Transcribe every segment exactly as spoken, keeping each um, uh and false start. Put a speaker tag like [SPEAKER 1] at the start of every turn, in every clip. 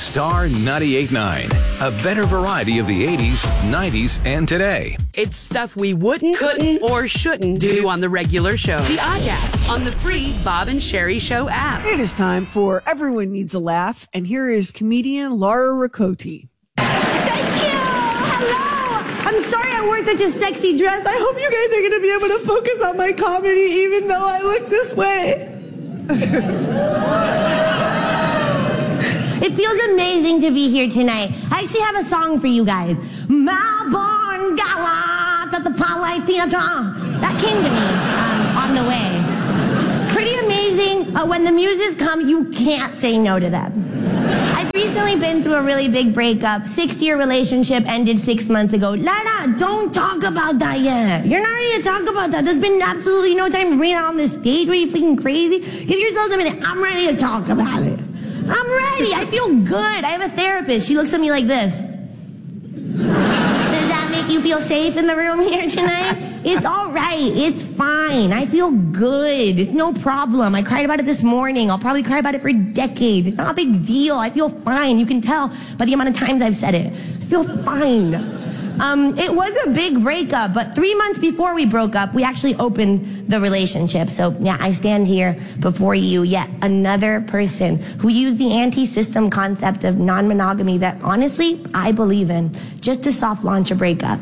[SPEAKER 1] Star ninety-eight point nine. A better variety of the eighties, nineties, and today.
[SPEAKER 2] It's stuff we wouldn't, couldn't, or shouldn't do on the regular show. The Oddcast on the free Bob and Sherry Show app.
[SPEAKER 3] It is time for Everyone Needs a Laugh, and here is comedian Laura Ricotti.
[SPEAKER 4] Thank you! Hello! I'm sorry I wore such a sexy dress. I hope you guys are going to be able to focus on my comedy even though I look this way. It feels amazing to be here tonight. I actually have a song for you guys. Melbourne Gallant at the Palais Theatre. That came to me um, on the way. Pretty amazing. Uh, when the muses come, you can't say no to them. I've recently been through a really big breakup. Six-year relationship ended six months ago. Lara, don't talk about that yet. You're not ready to talk about that. There's been absolutely no time to bring it on the stage. Are you freaking crazy? Give yourselves a minute. I'm ready to talk about it. I'm ready. I feel good. I have a therapist. She looks at me like this. Does that make you feel safe in the room here tonight? It's all right. It's fine. I feel good. It's no problem. I cried about it this morning. I'll probably cry about it for decades. It's not a big deal. I feel fine. You can tell by the amount of times I've said it. I feel fine. Um, it was a big breakup, but three months before we broke up, we actually opened the relationship. So, yeah, I stand here before you, yet another person who used the anti-system concept of non-monogamy that, honestly, I believe in, just to soft launch a breakup.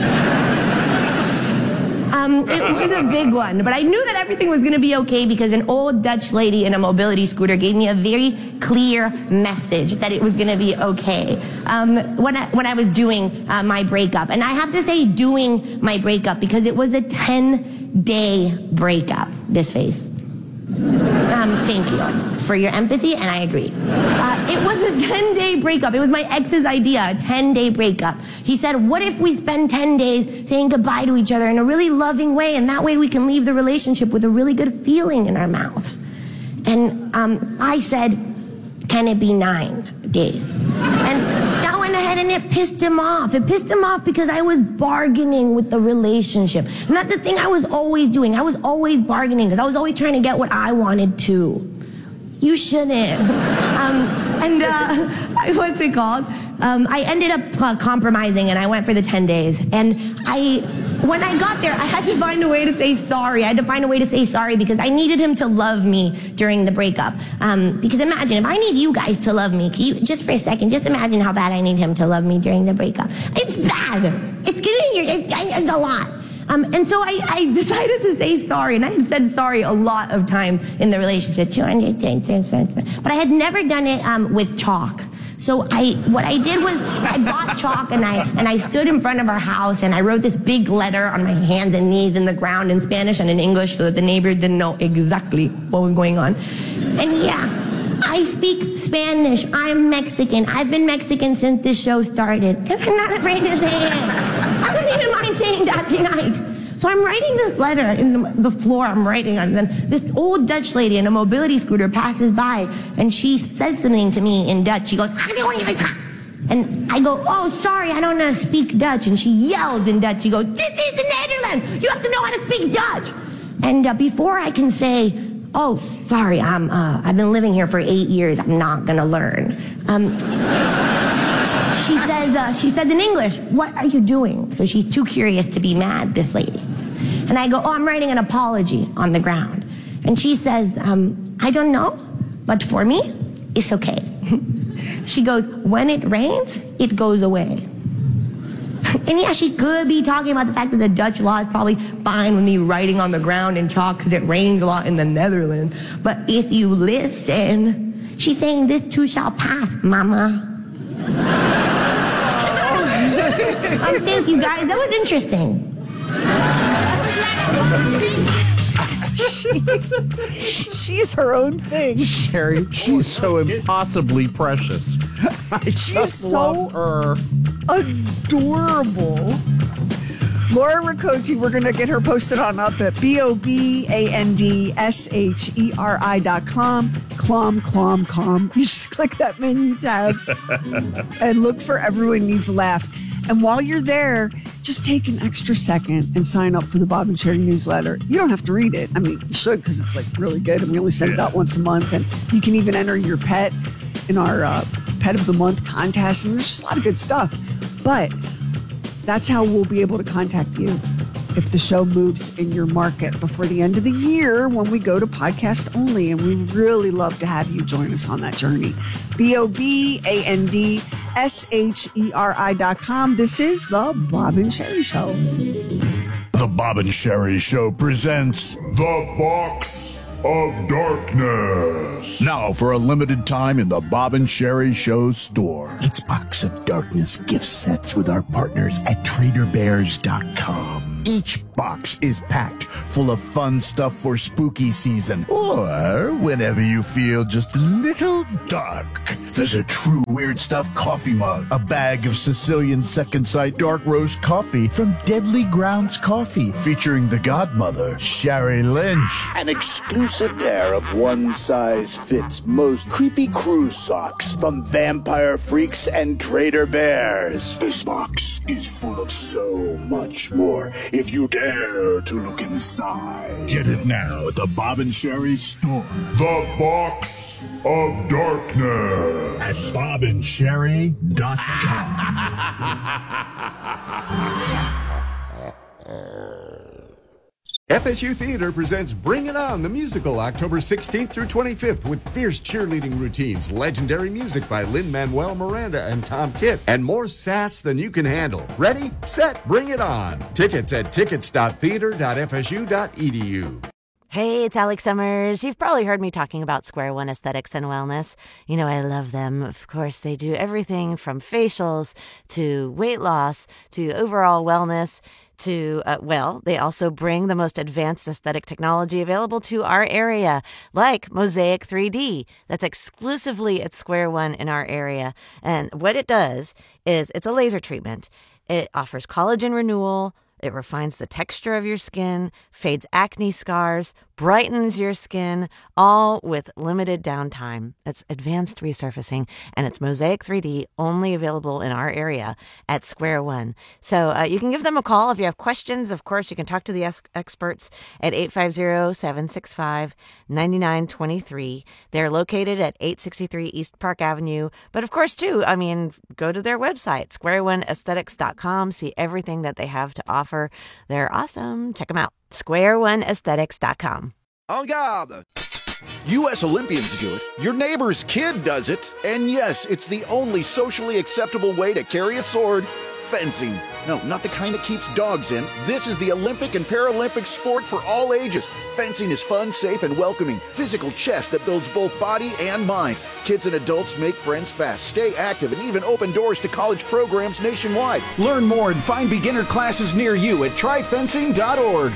[SPEAKER 4] Um, it was a big one, but I knew that everything was going to be okay because an old Dutch lady in a mobility scooter gave me a very clear message that it was going to be okay um, when, I, when I was doing uh, my breakup. And I have to say doing my breakup because it was a ten-day breakup, this face. Um, thank you for your empathy, and I agree. Uh, it was a ten-day breakup. It was my ex's idea, a ten-day breakup. He said, what if we spend ten days saying goodbye to each other in a really loving way, and that way we can leave the relationship with a really good feeling in our mouth? And um, I said, can it be nine days? And that went ahead and it pissed him off. It pissed him off because I was bargaining with the relationship. And that's the thing I was always doing. I was always bargaining because I was always trying to get what I wanted to. You shouldn't. um, and uh, what's it called? Um, I ended up uh, compromising and I went for the ten days. And I, when I got there, I had to find a way to say sorry. I had to find a way to say sorry because I needed him to love me during the breakup. Um, because imagine, if I need you guys to love me, can you, just for a second, just imagine how bad I need him to love me during the breakup. It's bad. It's getting here. It's, it's a lot. Um, and so I, I decided to say sorry, and I had said sorry a lot of times in the relationship, two hundred times, but I had never done it um, with chalk. So I, what I did was I bought chalk and I and I stood in front of our house and I wrote this big letter on my hands and knees in the ground in Spanish and in English so that the neighbors didn't know exactly what was going on. And yeah, I speak Spanish. I'm Mexican. I've been Mexican since this show started. And I'm not afraid to say it. I don't even mind saying that tonight. So I'm writing this letter in the floor I'm writing on, and then this old Dutch lady in a mobility scooter passes by, and she says something to me in Dutch. She goes, and I go, oh, sorry, I don't know how to speak Dutch. And she yells in Dutch. She goes, this is the Netherlands. You have to know how to speak Dutch. And uh, before I can say, oh, sorry, I'm, uh, I've been living here for eight years. I'm not going to learn. Um, she says, uh, she says in English, what are you doing? So she's too curious to be mad, this lady. And I go, oh, I'm writing an apology on the ground. And she says, um, I don't know, but for me, it's okay. She goes, when it rains, it goes away. And yeah, she could be talking about the fact that the Dutch law is probably fine with me writing on the ground in chalk because it rains a lot in the Netherlands. But if you listen, she's saying this too shall pass, mama. um, thank you guys, that was interesting.
[SPEAKER 3] she, she's her own thing.
[SPEAKER 5] Sherry, she's so impossibly precious. I
[SPEAKER 3] she's
[SPEAKER 5] just
[SPEAKER 3] so
[SPEAKER 5] love her.
[SPEAKER 3] Adorable. Laura Ricotti, we're going to get her posted on up at B O B A N D S H E R I dot com. Clom, clom, com. You just click that menu tab and look for Everyone Needs a Laugh. And while you're there, just take an extra second and sign up for the Bob and Sherry newsletter. You don't have to read it. I mean, you should because it's like really good. And we only send it out once a month. And you can even enter your pet in our uh, Pet of the Month contest, and there's just a lot of good stuff. But that's how we'll be able to contact you if the show moves in your market before the end of the year when we go to podcast only. And we really love to have you join us on that journey. B O B A N D S H E R I dot com. This is the Bob and Sherry Show.
[SPEAKER 6] The Bob and Sherry Show presents The Box of Darkness. Now for a limited time in the Bob and Sherry Show store.
[SPEAKER 7] It's Box of Darkness gift sets with our partners at Trader Bears dot com. Each box is packed full of fun stuff for spooky season, or whenever you feel just a little dark. There's a true weird stuff coffee mug, a bag of Sicilian Second Sight dark roast coffee from Deadly Grounds Coffee, featuring the godmother, Sherry Lynch, an exclusive pair of one-size-fits most creepy cruise socks from Vampire Freaks and Trader Bears. This box is full of so much more if you dare to look inside. Get it now at the Bob and Sherry store.
[SPEAKER 6] The Box of Darkness
[SPEAKER 7] At Bob and Sherry dot com.
[SPEAKER 8] F S U Theater presents Bring It On, the musical, October sixteenth through twenty-fifth, with fierce cheerleading routines, legendary music by Lin-Manuel Miranda and Tom Kitt, and more sass than you can handle. Ready, set, bring it on. Tickets at tickets dot theater dot f s u dot e d u.
[SPEAKER 9] Hey, it's Alex Summers. You've probably heard me talking about Square One Aesthetics and Wellness. You know, I love them. Of course, they do everything from facials to weight loss to overall wellness to, uh, well, they also bring the most advanced aesthetic technology available to our area, like Mosaic three D. That's exclusively at Square One in our area. And what it does is it's a laser treatment. It offers collagen renewal. It refines the texture of your skin, fades acne scars, brightens your skin, all with limited downtime. It's advanced resurfacing, and it's Mosaic three D, only available in our area at Square One. So uh, you can give them a call if you have questions. Of course, you can talk to the ex- experts at eight five zero, seven six five, nine nine two three. They're located at eight sixty-three East Park Avenue. But of course, too, I mean, go to their website, square one aesthetics dot com, see everything that they have to offer. They're awesome. Check them out. square one aesthetics dot com.
[SPEAKER 10] En garde! U S Olympians do it. Your neighbor's kid does it. And yes, it's the only socially acceptable way to carry a sword. Fencing. No, not the kind that keeps dogs in. This is the Olympic and Paralympic sport for all ages. Fencing is fun, safe, and welcoming. Physical chess that builds both body and mind. Kids and adults make friends fast, stay active, and even open doors to college programs nationwide. Learn more and find beginner classes near you at try fencing dot org.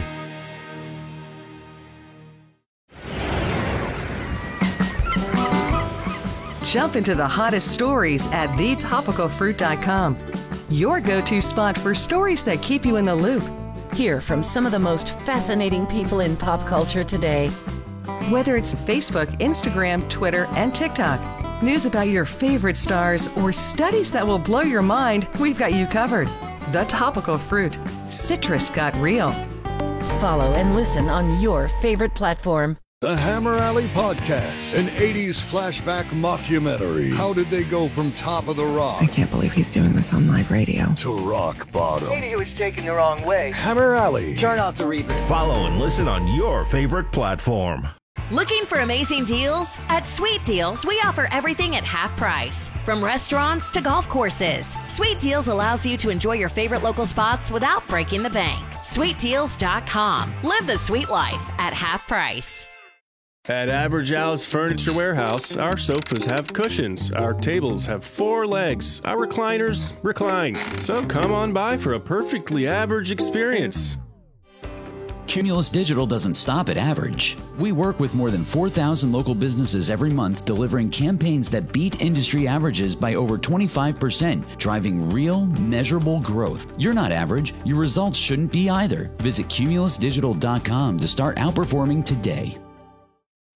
[SPEAKER 11] Jump into the hottest stories at the topical fruit dot com. Your go-to spot for stories that keep you in the loop. Hear from some of the most fascinating people in pop culture today. Whether it's Facebook, Instagram, Twitter, and TikTok, news about your favorite stars, or studies that will blow your mind, we've got you covered. The Topical Fruit. Citrus got real. Follow and listen on your favorite platform.
[SPEAKER 12] The Hammer Alley Podcast, an eighties flashback mockumentary. How did they go from top of the rock?
[SPEAKER 13] I can't believe he's doing this on live radio.
[SPEAKER 12] To rock bottom.
[SPEAKER 14] Maybe he was taken the wrong way.
[SPEAKER 12] Hammer Alley.
[SPEAKER 14] Turn off the reverb.
[SPEAKER 15] Follow and listen on your favorite platform.
[SPEAKER 16] Looking for amazing deals? At Sweet Deals, we offer everything at half price. From restaurants to golf courses, Sweet Deals allows you to enjoy your favorite local spots without breaking the bank. sweet deals dot com. Live the sweet life at half price.
[SPEAKER 17] At Average Al's Furniture Warehouse, our sofas have cushions, our tables have four legs, our recliners recline. So come on by for a perfectly average experience.
[SPEAKER 18] Cumulus Digital doesn't stop at average. We work with more than four thousand local businesses every month, delivering campaigns that beat industry averages by over twenty-five percent, driving real, measurable growth. You're not average. Your results shouldn't be either. Visit cumulus digital dot com to start outperforming today.